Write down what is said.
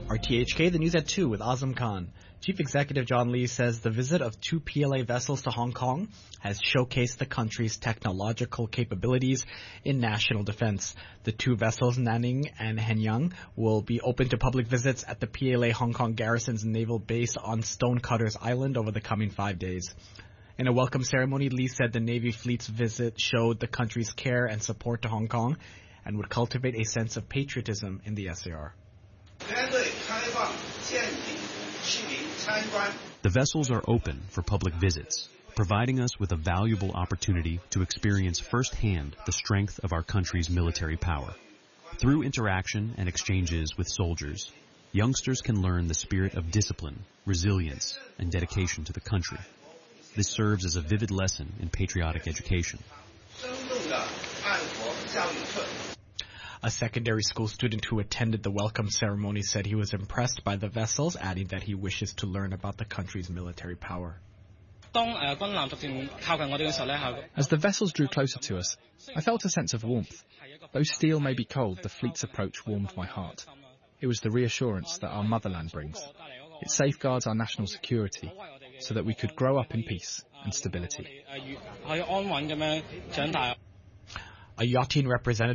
RTHK, the news at 2 with Azam Khan. Chief Executive John Lee says the visit of 2 PLA vessels to Hong Kong has showcased the country's technological capabilities in national defense. The 2 vessels, Nanning and Henyang, will be open to public visits at the PLA Hong Kong Garrison's naval base on Stonecutters Island over the coming 5 days. In a welcome ceremony, Lee said the Navy fleet's visit showed the country's care and support to Hong Kong and would cultivate a sense of patriotism in the SAR. The vessels are open for public visits, providing us with a valuable opportunity to experience firsthand the strength of our country's military power. Through interaction and exchanges with soldiers, youngsters can learn the spirit of discipline, resilience, and dedication to the country. This serves as a vivid lesson in patriotic education. A secondary school student who attended the welcome ceremony said he was impressed by the vessels, adding that he wishes to learn about the country's military power. As the vessels drew closer to us, I felt a sense of warmth. Though steel may be cold, the fleet's approach warmed my heart. It was the reassurance that our motherland brings. It safeguards our national security so that we could grow up in peace and stability. A yachting representative